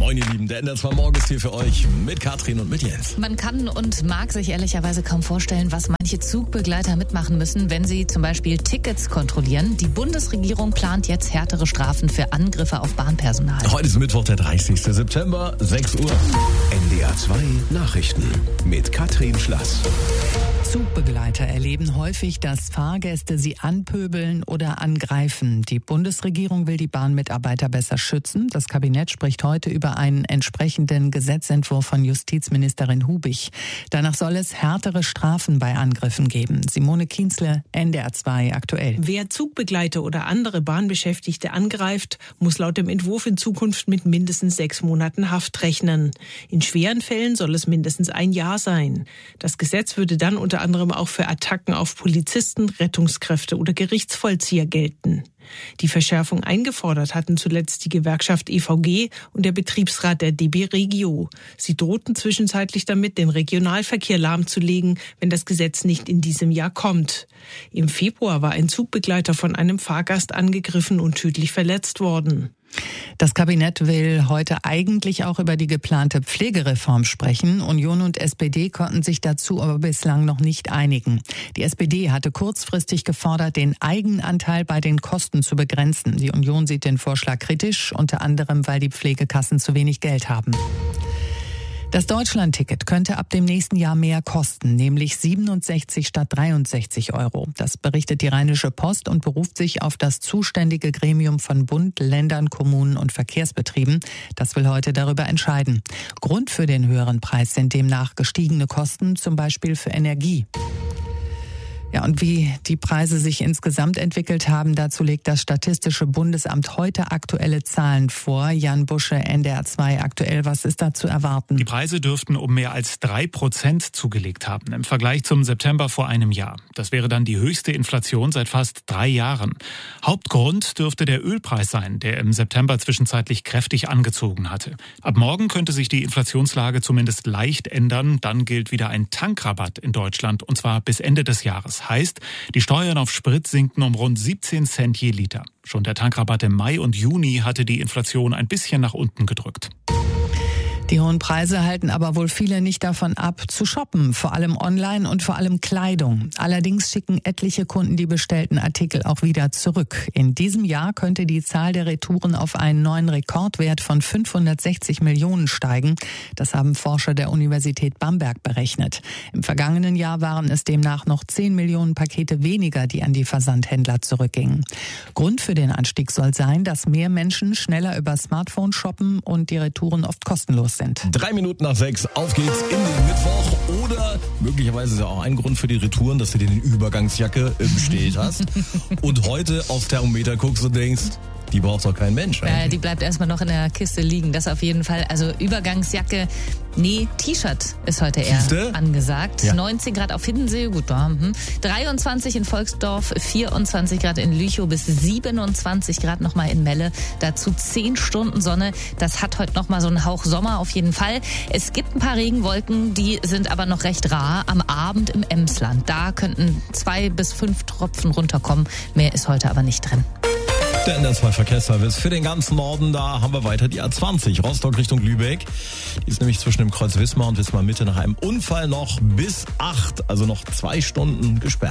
Moin ihr Lieben, der NDR 2 Morgen ist hier für euch mit Katrin und mit Jens. Man kann und mag sich ehrlicherweise kaum vorstellen, was manche Zugbegleiter mitmachen müssen, wenn sie zum Beispiel Tickets kontrollieren. Die Bundesregierung plant jetzt härtere Strafen für Angriffe auf Bahnpersonal. Heute ist Mittwoch, der 30. September, 6 Uhr. NDR 2 Nachrichten mit Katrin Schlass. Zugbegleiter erleben häufig, dass Fahrgäste sie anpöbeln oder angreifen. Die Bundesregierung will die Bahnmitarbeiter besser schützen. Das Kabinett spricht heute über einen entsprechenden Gesetzentwurf von Justizministerin Hubig. Danach soll es härtere Strafen bei Angriffen geben. Simone Kienzle, NDR 2 aktuell. Wer Zugbegleiter oder andere Bahnbeschäftigte angreift, muss laut dem Entwurf in Zukunft mit mindestens 6 Monaten Haft rechnen. In schweren Fällen soll es mindestens 1 Jahr sein. Das Gesetz würde dann unter anderem auch für Attacken auf Polizisten, Rettungskräfte oder Gerichtsvollzieher gelten. Die Verschärfung eingefordert hatten zuletzt die Gewerkschaft EVG und der Betriebsrat der DB Regio. Sie drohten zwischenzeitlich damit, den Regionalverkehr lahmzulegen, wenn das Gesetz nicht in diesem Jahr kommt. Im Februar war ein Zugbegleiter von einem Fahrgast angegriffen und tödlich verletzt worden. Das Kabinett will heute eigentlich auch über die geplante Pflegereform sprechen. Union und SPD konnten sich dazu aber bislang noch nicht einigen. Die SPD hatte kurzfristig gefordert, den Eigenanteil bei den Kosten zu begrenzen. Die Union sieht den Vorschlag kritisch, unter anderem, weil die Pflegekassen zu wenig Geld haben. Das Deutschlandticket könnte ab dem nächsten Jahr mehr kosten, nämlich 67 statt 63 Euro. Das berichtet die Rheinische Post und beruft sich auf das zuständige Gremium von Bund, Ländern, Kommunen und Verkehrsbetrieben. Das will heute darüber entscheiden. Grund für den höheren Preis sind demnach gestiegene Kosten, zum Beispiel für Energie. Ja, und wie die Preise sich insgesamt entwickelt haben, dazu legt das Statistische Bundesamt heute aktuelle Zahlen vor. Jan Busche, NDR 2 aktuell, was ist da zu erwarten? Die Preise dürften um mehr als 3% zugelegt haben im Vergleich zum September vor einem Jahr. Das wäre dann die höchste Inflation seit fast 3 Jahren. Hauptgrund dürfte der Ölpreis sein, der im September zwischenzeitlich kräftig angezogen hatte. Ab morgen könnte sich die Inflationslage zumindest leicht ändern. Dann gilt wieder ein Tankrabatt in Deutschland, und zwar bis Ende des Jahres. Heißt, die Steuern auf Sprit sinken um rund 17 Cent je Liter. Schon der Tankrabatt im Mai und Juni hatte die Inflation ein bisschen nach unten gedrückt. Die hohen Preise halten aber wohl viele nicht davon ab, zu shoppen, vor allem online und vor allem Kleidung. Allerdings schicken etliche Kunden die bestellten Artikel auch wieder zurück. In diesem Jahr könnte die Zahl der Retouren auf einen neuen Rekordwert von 560 Millionen steigen. Das haben Forscher der Universität Bamberg berechnet. Im vergangenen Jahr waren es demnach noch 10 Millionen Pakete weniger, die an die Versandhändler zurückgingen. Grund für den Anstieg soll sein, dass mehr Menschen schneller über Smartphone shoppen und die Retouren oft kostenlos sind. 3 Minuten nach 6, auf geht's in den Mittwoch. Oder möglicherweise ist ja auch ein Grund für die Retouren, dass du dir eine Übergangsjacke bestellt hast und heute aufs Thermometer guckst und denkst, die braucht doch kein Mensch. Die bleibt erstmal noch in der Kiste liegen, das auf jeden Fall. Also Übergangsjacke, nee, T-Shirt ist heute eher angesagt. Ja. 19 Grad auf Hiddensee, gut, 23 in Volksdorf, 24 Grad in Lüchow, bis 27 Grad nochmal in Melle. Dazu 10 Stunden Sonne. Das hat heute nochmal so einen Hauch Sommer auf jeden Fall. Es gibt ein paar Regenwolken, die sind aber noch recht rar. Am Abend im Emsland, da könnten 2 bis 5 Tropfen runterkommen. Mehr ist heute aber nicht drin. Der NDR 2 Verkehrsservice für den ganzen Norden, da haben wir weiter die A20, Rostock Richtung Lübeck. Die ist nämlich zwischen dem Kreuz Wismar und Wismar Mitte nach einem Unfall noch bis 8, also noch 2 Stunden gesperrt.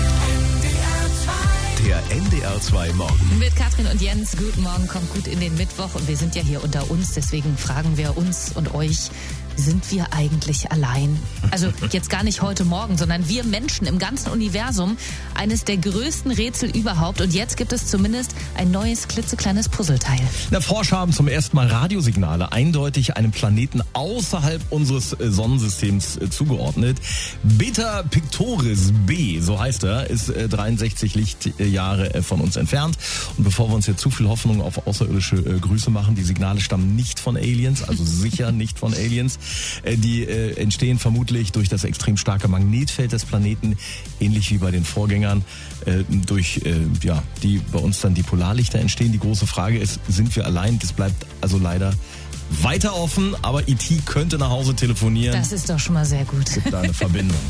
Der NDR 2 Morgen. Mit Katrin und Jens, guten Morgen, kommt gut in den Mittwoch und wir sind ja hier unter uns, deswegen fragen wir uns und euch, sind wir eigentlich allein? Also jetzt gar nicht heute Morgen, sondern wir Menschen im ganzen Universum. Eines der größten Rätsel überhaupt. Und jetzt gibt es zumindest ein neues, klitzekleines Puzzleteil. Forscher haben zum ersten Mal Radiosignale eindeutig einem Planeten außerhalb unseres Sonnensystems zugeordnet. Beta Pictoris B, so heißt er, ist 63 Lichtjahre von uns entfernt. Und bevor wir uns jetzt zu viel Hoffnung auf außerirdische Grüße machen, die Signale stammen nicht von Aliens, also sicher nicht von Aliens. Die entstehen vermutlich durch das extrem starke Magnetfeld des Planeten, ähnlich wie bei den Vorgängern, durch die bei uns dann die Polarlichter entstehen. Die große Frage ist, sind wir allein? Das bleibt also leider weiter offen, aber E.T. könnte nach Hause telefonieren. Das ist doch schon mal sehr gut. Es gibt da eine Verbindung.